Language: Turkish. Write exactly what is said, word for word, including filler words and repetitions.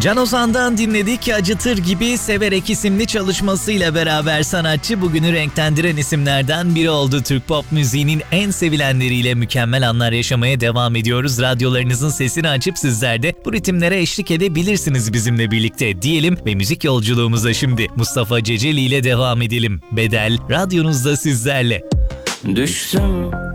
Can Ozan'dan dinledik. Acıtır Gibi Severek isimli çalışmasıyla beraber sanatçı bugünü renklendiren isimlerden biri oldu. Türk pop müziğinin en sevilenleriyle mükemmel anlar yaşamaya devam ediyoruz. Radyolarınızın sesini açıp sizler de bu ritimlere eşlik edebilirsiniz bizimle birlikte diyelim ve müzik yolculuğumuza şimdi Mustafa Ceceli ile devam edelim. Bedel radyonuzda sizlerle. Düştüm